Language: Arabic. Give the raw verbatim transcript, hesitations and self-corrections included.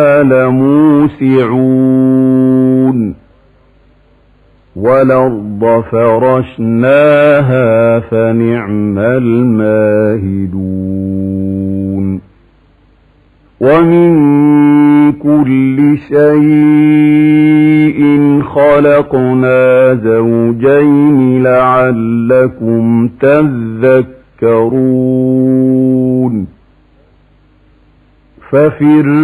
لموسعون والأرض فرشناها فنعم الماهدون ومن كل شيء خلقنا زوجين لعلكم تذكرون ففر